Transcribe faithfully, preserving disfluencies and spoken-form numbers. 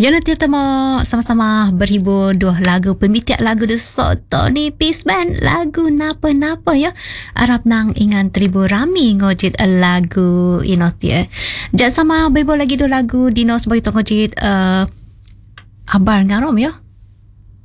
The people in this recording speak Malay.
Jangan kita mau sama-sama berhibur dua lagu pemitiak lagu de soto ni Peace Band lagu napa-napa ya. Arab nang ingan tribu rami ngojit lagu inot ya. Jak sama bebo lagi dua lagu dino sebagai tongojit uh, abar ngarom ya.